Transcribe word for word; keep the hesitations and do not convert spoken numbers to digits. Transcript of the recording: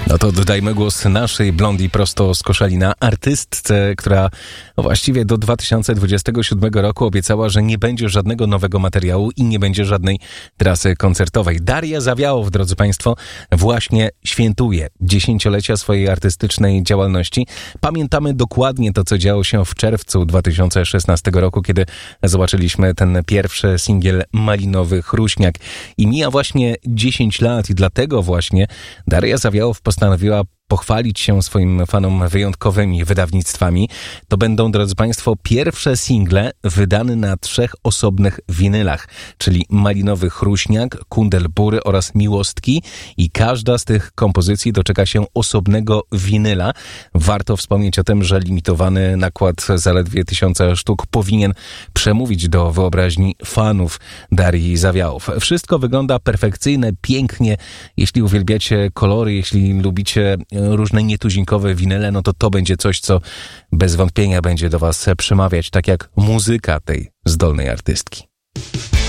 No to dodajmy głos naszej Blondie prosto z Koszalina, artystce, która właściwie do dwa tysiące dwudziestego siódmego roku obiecała, że nie będzie żadnego nowego materiału i nie będzie żadnej trasy koncertowej. Daria Zawiałow, drodzy Państwo, właśnie świętuje dziesięciolecia swojej artystycznej działalności. Pamiętamy dokładnie to, co działo się w czerwcu dwa tysiące szesnastego roku, kiedy zobaczyliśmy ten pierwszy singiel Malinowy Chruśniak. I mija właśnie dziesięć lat i dlatego właśnie Daria Zawiałow postanowiła pochwalić się swoim fanom wyjątkowymi wydawnictwami. To będą, drodzy Państwo, pierwsze single wydane na trzech osobnych winylach, czyli Malinowy Chruśniak, Kundel Bury oraz Miłostki, i każda z tych kompozycji doczeka się osobnego winyla. Warto wspomnieć o tym, że limitowany nakład zaledwie tysiąca sztuk powinien przemówić do wyobraźni fanów Darii Zawiałow. Wszystko wygląda perfekcyjnie, pięknie. Jeśli uwielbiacie kolory, jeśli lubicie różne nietuzinkowe winyle, no to to będzie coś, co bez wątpienia będzie do Was przemawiać, tak jak muzyka tej zdolnej artystki.